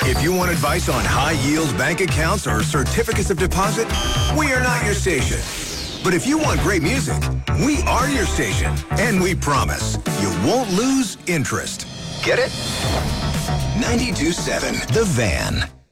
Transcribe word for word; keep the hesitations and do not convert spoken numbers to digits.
If you want advice on high-yield bank accounts or certificates of deposit, we are not your station. But if you want great music, we are your station. And we promise you won't lose interest. Get it? ninety-two point seven The Van.